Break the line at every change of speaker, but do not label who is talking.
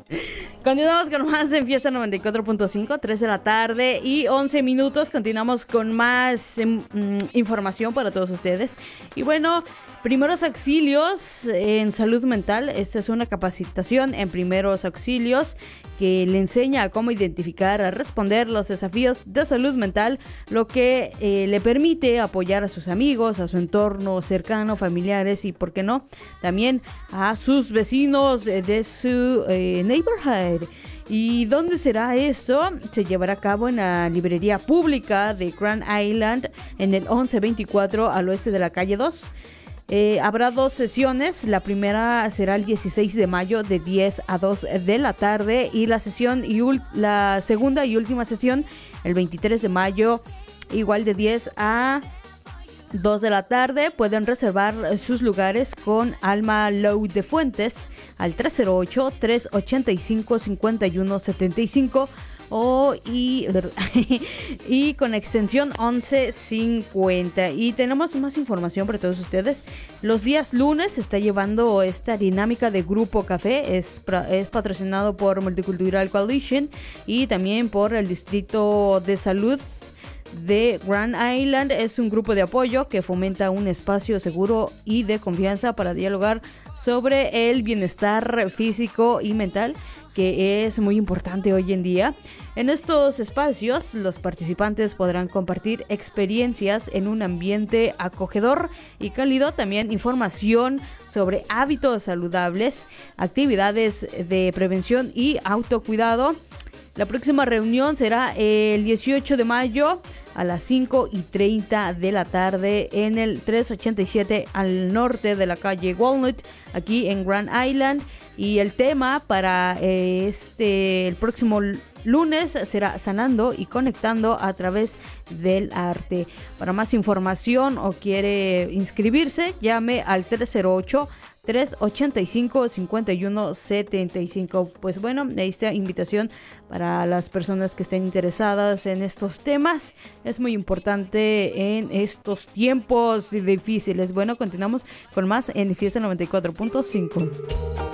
Continuamos con más en Fiesta 94.5, 3 de la tarde y 11 minutos. Continuamos con más información para todos ustedes. Y bueno, primeros auxilios en salud mental. Esta es una capacitación en primeros auxilios que le enseña a cómo identificar, a responder los desafíos de salud mental, lo que le permite apoyar a sus amigos, a su entorno cercano, familiares y, ¿por qué no?, también a sus vecinos de su neighborhood. ¿Y dónde será esto? Se llevará a cabo en la librería pública de Grand Island en el 1124 al oeste de la calle 2. Habrá 2 sesiones. La primera será el 16 de mayo de 10 a 2 de la tarde y la segunda y última sesión el 23 de mayo igual de 10 a 2 de la tarde. Pueden reservar sus lugares con Alma Lou de Fuentes al 308-385-5175 y con extensión 1150. Y tenemos más información para todos ustedes. Los días lunes se está llevando esta dinámica de Grupo Café. Es patrocinado por Multicultural Coalition y también por el Distrito de Salud de Grand Island. Es un grupo de apoyo que fomenta un espacio seguro y de confianza para dialogar sobre el bienestar físico y mental, que es muy importante hoy en día. En estos espacios, los participantes podrán compartir experiencias en un ambiente acogedor y cálido, también información sobre hábitos saludables, actividades de prevención y autocuidado. La próxima reunión será el 18 de mayo a las 5:30 de la tarde en el 387 al norte de la calle Walnut, aquí en Grand Island. Y el tema para el próximo lunes será sanando y conectando a través del arte. Para más información o quiere inscribirse, llame al 385-5175. Pues bueno, esta invitación para las personas que estén interesadas en estos temas es muy importante en estos tiempos difíciles. Bueno, continuamos con más en Fiesta 94.5.